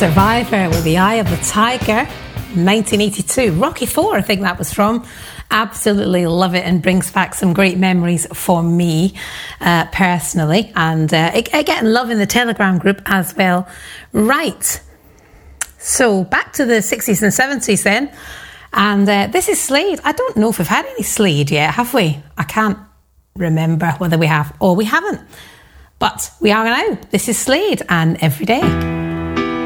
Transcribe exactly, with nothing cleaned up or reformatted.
Survivor with the Eye of the Tiger, nineteen eighty-two. Rocky four, I think that was from. Absolutely love it and brings back some great memories for me uh, personally. And uh, again, love in the Telegram group as well. Right. So back to the sixties and seventies then. And uh, this is Slade. I don't know if we've had any Slade yet, have we? I can't remember whether we have or we haven't. But we are now. This is Slade and Every Day.